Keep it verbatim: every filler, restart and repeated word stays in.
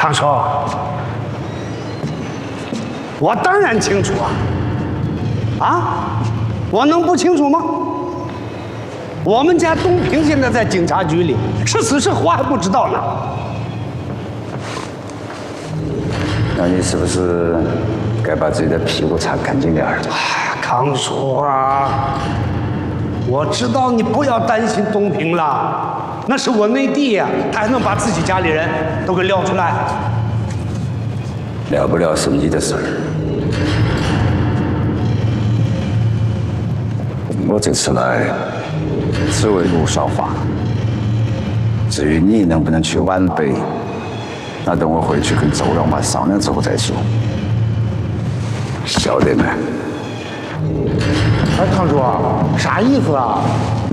康叔，我当然清楚啊！啊，我能不清楚吗？我们家东平现在在警察局里，是死是活还不知道呢。 那你是不是该把自己的屁股擦干净点儿？ 康叔啊，我知道你不要担心东平了，那是我内弟呀，他还能把自己家里人都给撂出来。 了不了是你的事儿。我这次来只为陆少华，至于你能不能去皖北，那等我回去跟周老妈商量之后再说。晓得没？ 哎，康叔，啥意思啊？